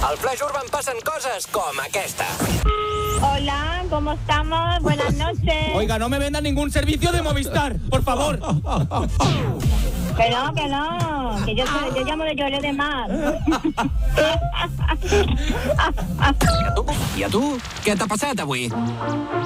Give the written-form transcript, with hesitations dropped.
Al Flash Urban pasan cosas como aquesta. Hola, ¿cómo estamos? Buenas noches. Oiga, no me vendan ningún servicio de Movistar, por favor. Que no, que yo llamo de Lloret de Mar. I a tu? Què t'ha passat avui?